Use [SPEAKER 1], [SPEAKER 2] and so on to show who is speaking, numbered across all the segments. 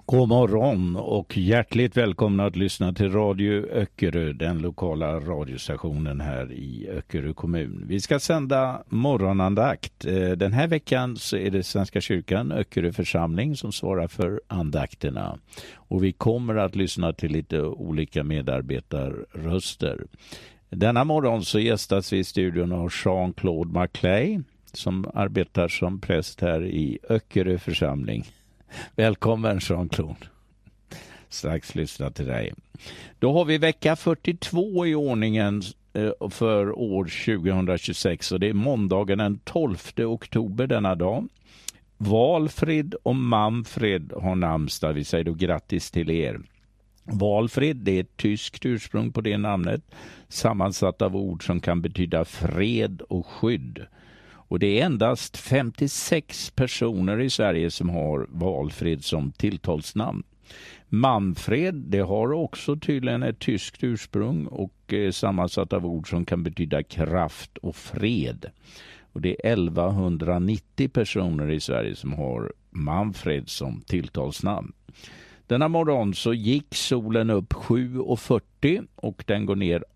[SPEAKER 1] God morgon och hjärtligt välkomna att lyssna till Radio Öckerö, den lokala radiostationen här i Öckerö kommun. Vi ska sända morgonandakt. Den här veckan så är det Svenska kyrkan, Öckerö församling, som svarar för andakterna. Och vi kommer att lyssna till lite olika medarbetarröster. Denna morgon så gästas vi i studion av Jean-Claude Maclay som arbetar som präst här i Öckerö församling. Välkommen Jean-Claude. Strax lyssna till dig. Då har vi vecka 42 i ordningen för år 2026 och det är måndagen den 12 oktober denna dag. Valfrid och Manfred har namnsdag. Vi säger då grattis till er. Valfrid, det är ett tyskt ursprung på det namnet, sammansatt av ord som kan betyda fred och skydd. Och det är endast 56 personer i Sverige som har Valfrid som tilltalsnamn. Manfred, det har också tydligen ett tyskt ursprung och sammansatt av ord som kan betyda kraft och fred. Och det är 1190 personer i Sverige som har Manfred som tilltalsnamn. Denna morgon så gick solen upp 7:40 och den går ner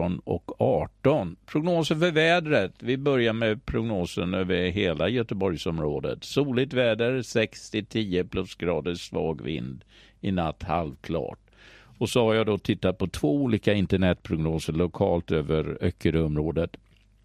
[SPEAKER 1] 18:18. Prognosen för vädret. Vi börjar med prognosen över hela Göteborgsområdet. Soligt väder, 6-10 plusgrader, svag vind. I natt halvklart. Och så har jag då tittat på 2 olika internetprognoser lokalt över Öckeröområdet.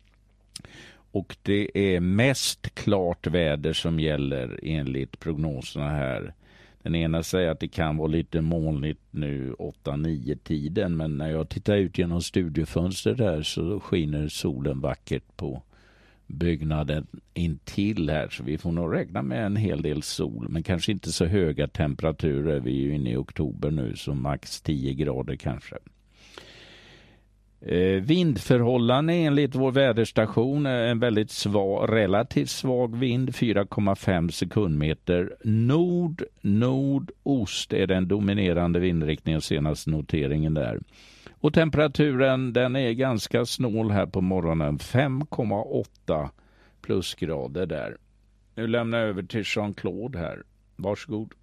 [SPEAKER 1] Och det är mest klart väder som gäller enligt prognoserna här. Den ena säger att det kan vara lite molnigt nu 8-9 tiden, men när jag tittar ut genom studiefönster där så skiner solen vackert på byggnaden intill här, så vi får nog räkna med en hel del sol, men kanske inte så höga temperaturer. Vi är ju inne i oktober nu, så max 10 grader kanske. Vindförhållanden enligt vår väderstation är en väldigt relativt svag vind, 4,5 sekundmeter. Nordost är den dominerande vindriktningen, senaste noteringen där. Och temperaturen, den är ganska snål här på morgonen, 5,8 plusgrader där. Nu lämnar jag över till Jean-Claude här. Varsågod.